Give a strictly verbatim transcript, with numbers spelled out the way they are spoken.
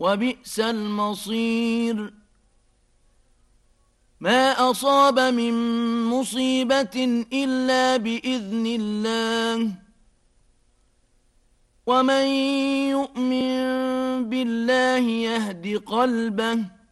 وبئس المصير. ما أصاب من مصيبة إلا بإذن الله، ومن يؤمن بالله يهد قلبه